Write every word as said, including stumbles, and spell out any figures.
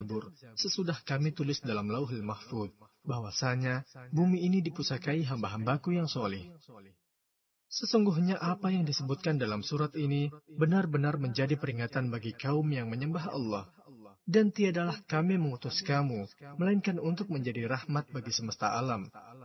Zabur, sesudah kami tulis dalam Lauhul Mahfuz, bahwasanya bumi ini dipusakai hamba-hambaku yang soleh. Sesungguhnya apa yang disebutkan dalam surat ini benar-benar menjadi peringatan bagi kaum yang menyembah Allah. Dan tiadalah kami mengutus kamu, melainkan untuk menjadi rahmat bagi semesta alam.